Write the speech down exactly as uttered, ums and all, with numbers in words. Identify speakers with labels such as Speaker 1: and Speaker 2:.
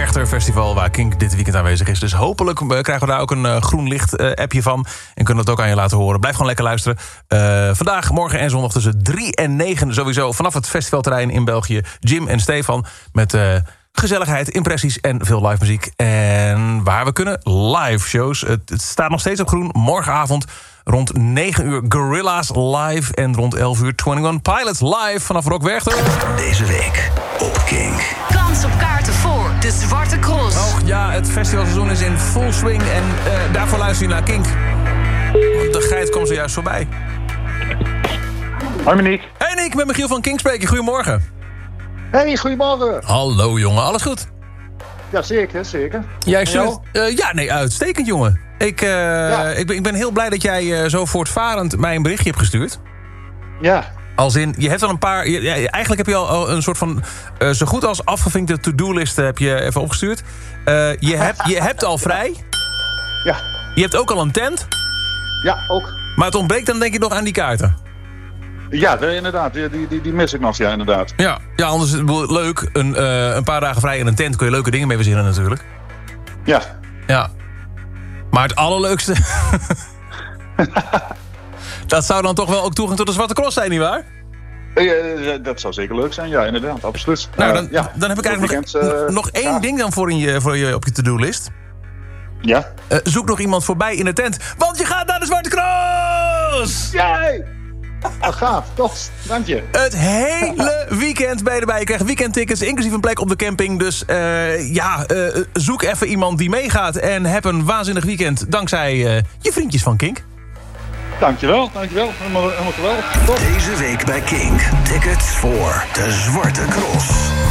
Speaker 1: Werchter Festival, waar Kink dit weekend aanwezig is. Dus hopelijk uh, krijgen we daar ook een uh, groen licht uh, appje van. En kunnen dat ook aan je laten horen. Blijf gewoon lekker luisteren. Uh, vandaag, morgen en zondag tussen drie en negen sowieso. Vanaf het festivalterrein in België. Jim en Stefan met uh, gezelligheid, impressies en veel live muziek. En waar we kunnen, live shows. Het, het staat nog steeds op groen. Morgenavond rond negen uur Gorillaz live. En rond elf uur eenentwintig Pilots live vanaf Rock Werchter.
Speaker 2: Deze week op Kink.
Speaker 3: Kans op kaarten voor de Zwarte Cross.
Speaker 1: Och ja, het festivalseizoen is in full swing. En uh, daarvoor luister je naar Kink. Want de geit komt zojuist voorbij.
Speaker 4: Hoi Nick.
Speaker 1: Hey Nick, met Michiel van Kink spreken. Goedemorgen.
Speaker 4: Hey, goedemorgen.
Speaker 1: Hallo jongen, alles goed?
Speaker 4: Ja, zeker, zeker.
Speaker 1: Jij stuurt, uh, ja, nee, uitstekend jongen. Ik, uh, ja. ik, ben, ik ben heel blij dat jij uh, zo voortvarend mij een berichtje hebt gestuurd.
Speaker 4: Ja.
Speaker 1: Als in, je hebt al een paar... Je, ja, eigenlijk heb je al een soort van... Uh, zo goed als afgevinkte to-do-list heb je even opgestuurd. Uh, je, hebt, je hebt al vrij.
Speaker 4: Ja.
Speaker 1: Je hebt ook al een tent.
Speaker 4: Ja, ook.
Speaker 1: Maar het ontbreekt dan denk ik nog aan die kaarten.
Speaker 4: Ja, de, inderdaad. Die, die, die mis ik nog, ja, inderdaad.
Speaker 1: Ja, ja anders is het leuk. Een, uh, een paar dagen vrij in een tent kun je leuke dingen mee verzinnen natuurlijk.
Speaker 4: Ja.
Speaker 1: Ja. Maar het allerleukste... dat zou dan toch wel ook toegang tot de Zwarte Cross zijn, nietwaar?
Speaker 4: Ja, dat zou zeker leuk zijn, ja, inderdaad, absoluut.
Speaker 1: Nou, dan,
Speaker 4: uh, ja.
Speaker 1: dan heb ik eigenlijk
Speaker 4: weekend,
Speaker 1: nog,
Speaker 4: uh,
Speaker 1: nog één
Speaker 4: ja.
Speaker 1: ding dan voor, in je, voor je op je to-do-list.
Speaker 4: Ja?
Speaker 1: Uh, zoek nog iemand voorbij in de tent, want je gaat naar de Zwarte Cross!
Speaker 4: Jij! Ah, gaaf, tof, dank je.
Speaker 1: Het hele weekend ben je erbij. Je krijgt weekendtickets, inclusief een plek op de camping. Dus uh, ja, uh, zoek even iemand die meegaat en heb een waanzinnig weekend dankzij uh, je vriendjes van Kink.
Speaker 4: Dankjewel, dankjewel. Helemaal, helemaal geweldig. Top.
Speaker 2: Deze week bij Kink. Tickets voor de Zwarte Cross.